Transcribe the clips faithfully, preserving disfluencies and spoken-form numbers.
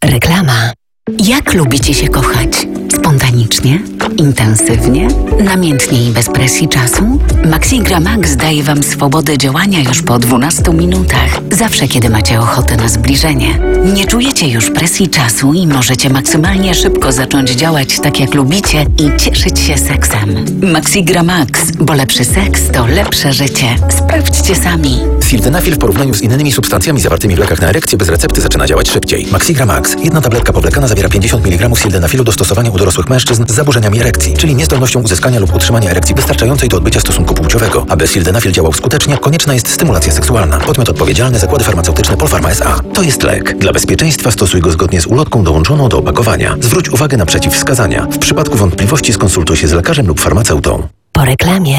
Reklama. Jak lubicie się kochać? Spontanicznie? Intensywnie? Namiętnie i bez presji czasu? Maxigra Max daje Wam swobodę działania już po dwunastu minutach. Zawsze, kiedy macie ochotę na zbliżenie. Nie czujecie już presji czasu i możecie maksymalnie szybko zacząć działać tak, jak lubicie i cieszyć się seksem. Maxigra Max, bo lepszy seks to lepsze życie. Sprawdźcie sami. Sildenafil w porównaniu z innymi substancjami zawartymi w lekach na erekcję bez recepty zaczyna działać szybciej. Maxigra Max. Jedna tabletka powlekana zawiera pięćdziesiąt miligramów sildenafilu do stosowania u dorosłych mężczyzn z zaburzeniami erekcji, czyli niezdolnością uzyskania lub utrzymania erekcji wystarczającej do odbycia stosunku płciowego. Aby sildenafil działał skutecznie, konieczna jest stymulacja seksualna. Podmiot odpowiedzialny: Zakłady Farmaceutyczne Polpharma S A. To jest lek. Dla bezpieczeństwa stosuj go zgodnie z ulotką dołączoną do opakowania. Zwróć uwagę na przeciwwskazania. W przypadku wątpliwości skonsultuj się z lekarzem lub farmaceutą. Po reklamie.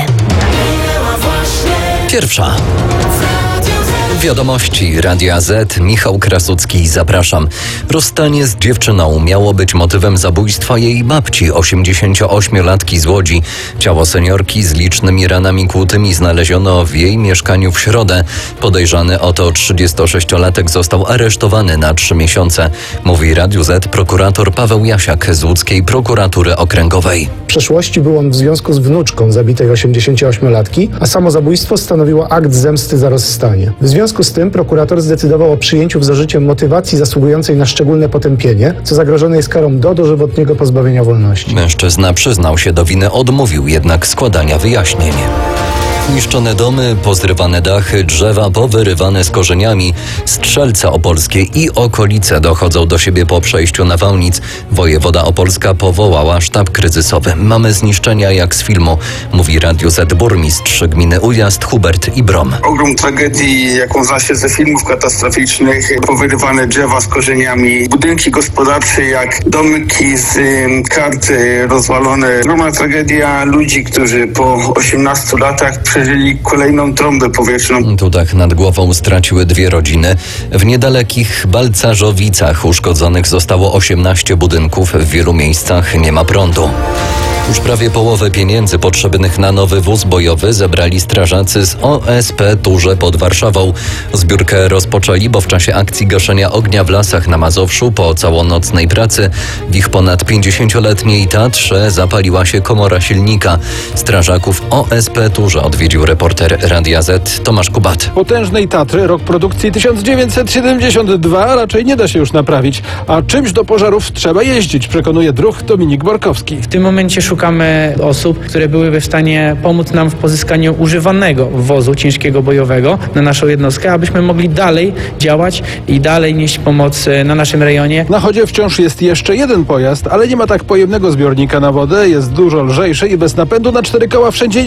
Pierwsza. Wiadomości Radia Z. Michał Krasucki, zapraszam. Rozstanie z dziewczyną miało być motywem zabójstwa jej babci, osiemdziesięcioośmiolatki z Łodzi. Ciało seniorki z licznymi ranami kłutymi znaleziono w jej mieszkaniu w środę. Podejrzany o to trzydziestosześciolatek został aresztowany na trzy miesiące. Mówi Radiu Z prokurator Paweł Jasiak z łódzkiej prokuratury okręgowej. W przeszłości był on w związku z wnuczką zabitej osiemdziesięcioośmiolatki, a samo zabójstwo stanowiło akt zemsty za rozstanie. W związku z tym prokurator zdecydował o przyjęciu w zarzucie motywacji zasługującej na szczególne potępienie, co zagrożone jest karą do dożywotniego pozbawienia wolności. Mężczyzna przyznał się do winy, odmówił jednak składania wyjaśnień. Niszczone domy, pozrywane dachy, drzewa powyrywane z korzeniami. Strzelce opolskie i okolice dochodzą do siebie po przejściu nawałnic. Wojewoda opolska powołała sztab kryzysowy. Mamy zniszczenia jak z filmu, mówi Radiu Z burmistrz gminy Ujazd Hubert Ibrom. Ogrom tragedii, jaką zna się ze filmów katastroficznych, powyrywane drzewa z korzeniami, budynki gospodarcze jak domki z ym, kart y, rozwalone. Ogromna tragedia ludzi, którzy po osiemnastu latach przeżyli kolejną trąbę powietrzną. Tu dach nad głową straciły dwie rodziny. W niedalekich Balcarzowicach uszkodzonych zostało osiemnaście budynków. W wielu miejscach nie ma prądu. Już prawie połowę pieniędzy potrzebnych na nowy wóz bojowy zebrali strażacy z O S P Turze pod Warszawą. Zbiórkę rozpoczęli, bo w czasie akcji gaszenia ognia w lasach na Mazowszu po całonocnej pracy w ich ponad pięćdziesięcioletniej Tatrze zapaliła się komora silnika. Strażaków O S P Turze odwiedził reporter Radia Z Tomasz Kubat. Potężnej Tatry, rok produkcji tysiąc dziewięćset siedemdziesiąt dwa, raczej nie da się już naprawić. A czymś do pożarów trzeba jeździć, przekonuje druh Dominik Borkowski. W tym momencie szukamy osób, które byłyby w stanie pomóc nam w pozyskaniu używanego wozu ciężkiego bojowego na naszą jednostkę, abyśmy mogli dalej działać i dalej nieść pomoc na naszym rejonie. Na chodzie wciąż jest jeszcze jeden pojazd, ale nie ma tak pojemnego zbiornika na wodę, jest dużo lżejszy i bez napędu na cztery koła wszędzie